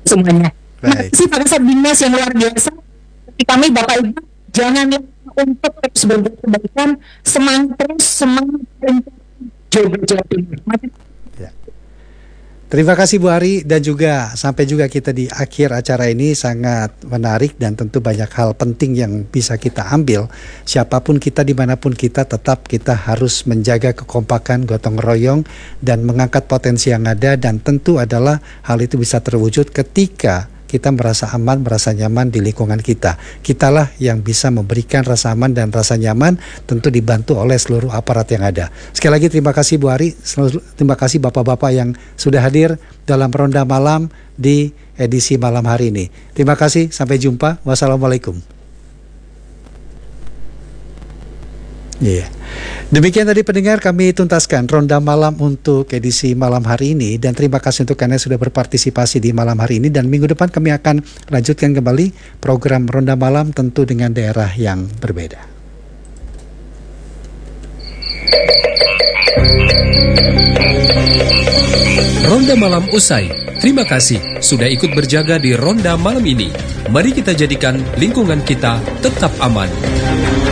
semuanya. Baik. Terima kasih Pak Kasat Dinas yang luar biasa. Tapi kami Bapak Ibu jangan lupa untuk terus berbuat kebaikan, semangat untuk Jawa Timur. Ya. Terima kasih Bu Ari, dan juga sampai juga kita di akhir acara ini sangat menarik dan tentu banyak hal penting yang bisa kita ambil. Siapapun kita, dimanapun kita, tetap kita harus menjaga kekompakan, gotong royong, dan mengangkat potensi yang ada, dan tentu adalah hal itu bisa terwujud ketika kita merasa aman, merasa nyaman di lingkungan kita. Kitalah yang bisa memberikan rasa aman dan rasa nyaman, tentu dibantu oleh seluruh aparat yang ada. Sekali lagi terima kasih Bu Ari, terima kasih Bapak-Bapak yang sudah hadir dalam Ronda Malam di edisi malam hari ini. Terima kasih, sampai jumpa. Wassalamualaikum. Iya. Demikian tadi pendengar, kami tuntaskan Ronda Malam untuk edisi malam hari ini, dan terima kasih untuk Anda sudah berpartisipasi di malam hari ini, dan minggu depan kami akan lanjutkan kembali program Ronda Malam, tentu dengan daerah yang berbeda. Ronda Malam usai. Terima kasih sudah ikut berjaga di Ronda Malam ini. Mari kita jadikan lingkungan kita tetap aman.